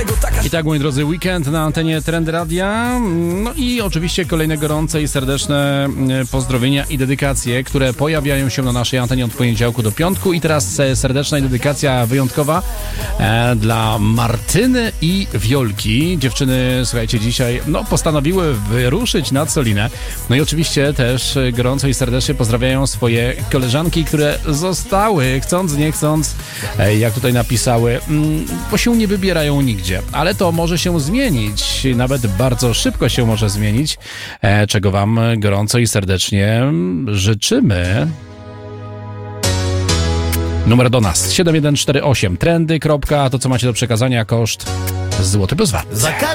I tak, moi drodzy, weekend na antenie Trendy Radia. No i oczywiście kolejne gorące i serdeczne pozdrowienia i dedykacje, które pojawiają się na naszej antenie od poniedziałku do piątku. I teraz serdeczna dedykacja wyjątkowa dla Martyny i Wiolki. Dziewczyny, słuchajcie, dzisiaj postanowiły wyruszyć nad Solinę. No i oczywiście też gorąco i serdecznie pozdrawiają swoje koleżanki, które zostały, chcąc nie chcąc, jak tutaj napisały, bo się nie wybierają nigdzie. Ale to może się zmienić, nawet bardzo szybko się może zmienić, czego wam gorąco i serdecznie życzymy. Numer do nas 7148 trendy. To co macie do przekazania, koszt złoty plus VAT.